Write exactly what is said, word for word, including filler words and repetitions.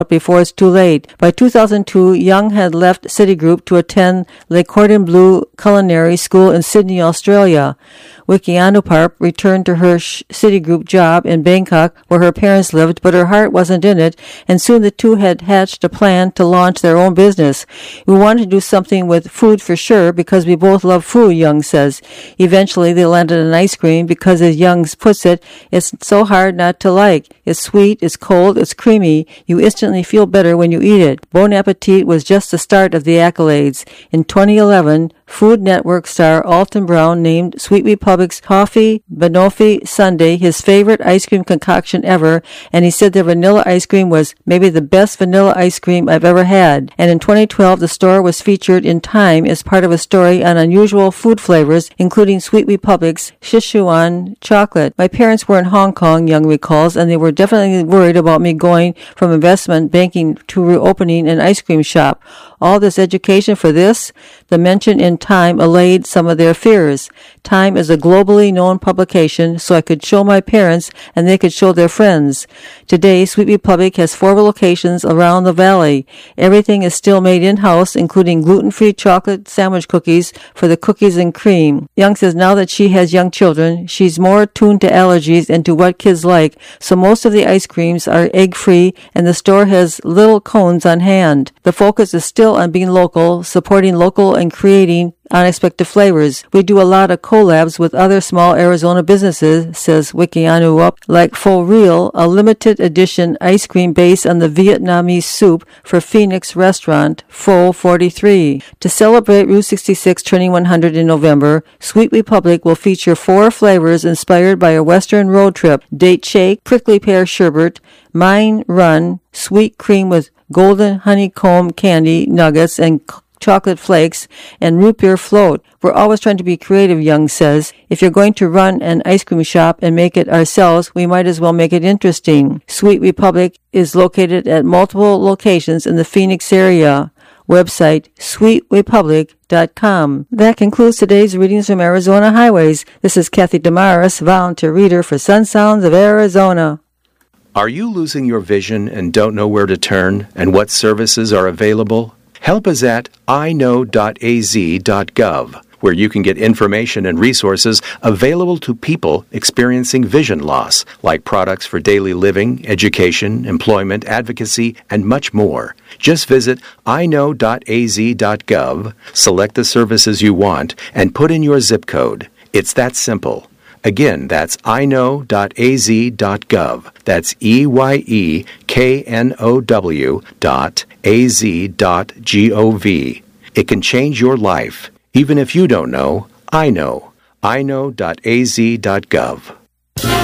before it's too late. By two thousand two, Young had left Citigroup to attend Le Cordon Bleu Culinary School in Sydney, Australia. Wikianuparp returned to her Citigroup job in Bangkok, where her parents lived, but her heart wasn't in it, and soon the two had hatched a plan to launch their own business. We wanted to do something with food for sure, because we both love food, Young says. Eventually, they landed on ice cream because, as Young puts it, it's so hard not to like. It's sweet, it's cold, it's creamy. You instantly feel better when you eat it. Bon Appetit was just the start of the accolades. In twenty eleven, Food Network star Alton Brown named Sweet Republic's Coffee Banoffee Sundae his favorite ice cream concoction ever, and he said their vanilla ice cream was maybe the best vanilla ice cream I've ever had. And in twenty twelve, the store was featured in Time as part of a story on unusual food flavors, including Sweet Republic's Szechuan chocolate. My parents were in Hong Kong, Young recalls, and they were definitely worried about me going from investment banking to reopening an ice cream shop. All this education for this? The mention in Time allayed some of their fears. Time is a globally known publication, so I could show my parents and they could show their friends. Today, Sweet Republic has four locations around the valley. Everything is still made in-house, including gluten-free chocolate sandwich cookies for the cookies and cream. Young says now that she has young children, she's more attuned to allergies and to what kids like, so most of the ice creams are egg-free and the store has little cones on hand. The focus is still on being local, supporting local and creating unexpected flavors. We do a lot of collabs with other small Arizona businesses, says Wikianuparp, like Fo Real, a limited edition ice cream based on the Vietnamese soup for Phoenix restaurant Pho forty-three. To celebrate Route sixty-six turning one hundred in November, Sweet Republic will feature four flavors inspired by a Western road trip: date shake, prickly pear sherbet, Mine Run, sweet cream with golden honeycomb candy nuggets and chocolate flakes, and root beer float. We're always trying to be creative, Young says. If you're going to run an ice cream shop and make it ourselves, we might as well make it interesting. Sweet Republic is located at multiple locations in the Phoenix area. Website sweet republic dot com. That concludes today's readings from Arizona Highways. This is Kathy Damaris, volunteer reader for Sun Sounds of Arizona. Are you losing your vision and don't know where to turn and what services are available? Help us at i know dot a z dot gov, where you can get information and resources available to people experiencing vision loss, like products for daily living, education, employment, advocacy, and much more. Just visit i know dot a z dot gov, select the services you want, and put in your zip code. It's that simple. Again, that's i know dot a z dot gov. That's E Y E K N O W dot A Z dot G O V. It can change your life. Even if you don't know, I know. i know dot a z dot gov.